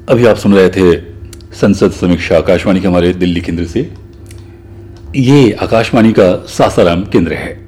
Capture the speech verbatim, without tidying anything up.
अभी आप सुन रहे थे संसद समीक्षा आकाशवाणी के हमारे दिल्ली केंद्र से। ये आकाशवाणी का सासाराम केंद्र है।